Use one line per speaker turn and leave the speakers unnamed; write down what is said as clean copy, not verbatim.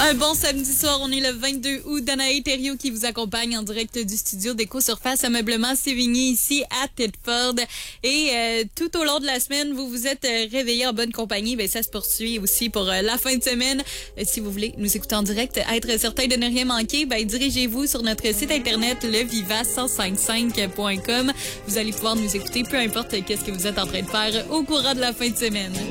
Un bon samedi soir, on est le 22 août. Danae Thériault qui vous accompagne en direct du studio d'Éco-Surface Ameublement Sévigny ici à Thetford. Et tout au long de la semaine, vous vous êtes réveillés en bonne compagnie. Ben ça se poursuit aussi pour la fin de semaine. Si vous voulez nous écouter en direct, être certain de ne rien manquer, ben dirigez-vous sur notre site internet leviva1055.com. Vous allez pouvoir nous écouter peu importe qu'est-ce que vous êtes en train de faire au courant de la fin de semaine.